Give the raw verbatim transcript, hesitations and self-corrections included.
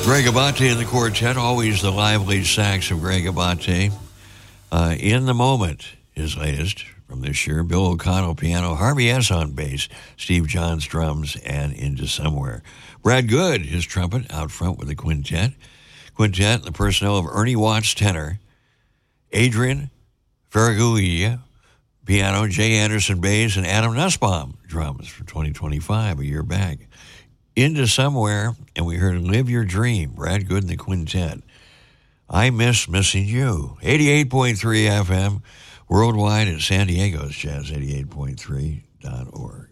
Greg Abate and the quartet, always the lively sax of Greg Abate. Uh, In the Moment, his latest from this year. Bill O'Connell piano, Harvey S. on bass, Steve Johns drums, and Into Somewhere. Brad Good, his trumpet, out front with the quintet. Quintet, the personnel of Ernie Watts, tenor, Adrian Ferraguilla, piano, Jay Anderson, bass, and Adam Nussbaum, drums for twenty twenty-five, a year back. Into Somewhere, and we heard Live Your Dream, Brad Good and the quintet. I Miss Missing You, eighty-eight point three F M, worldwide at San Diego's Jazz eighty-eight point three dot org.